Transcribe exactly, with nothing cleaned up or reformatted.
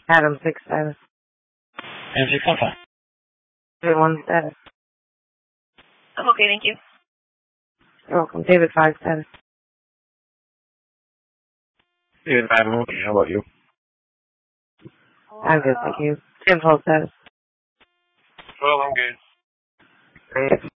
Adam six status. Adam six one five. David one status. I'm okay, thank you. You're welcome. David five status. David five, I'm okay. How about you? I'm good, thank you. Tim twelve status. Well, I'm good. Great.